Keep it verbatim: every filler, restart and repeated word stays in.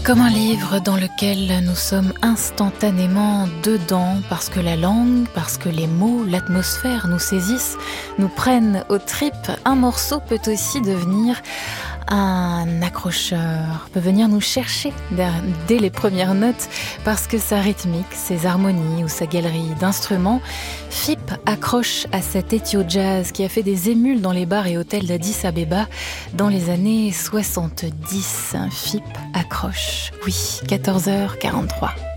Comme un livre dans lequel nous sommes instantanément dedans parce que la langue, parce que les mots, l'atmosphère nous saisissent, nous prennent aux tripes, un morceau peut aussi devenir un accrocheur, peut venir nous chercher dès les premières notes parce que sa rythmique, ses harmonies ou sa galerie d'instruments, F I P accroche à cet ethio-jazz qui a fait des émules dans les bars et hôtels d'Addis Abeba dans les années soixante-dix. F I P accroche, oui, quatorze heures quarante-trois.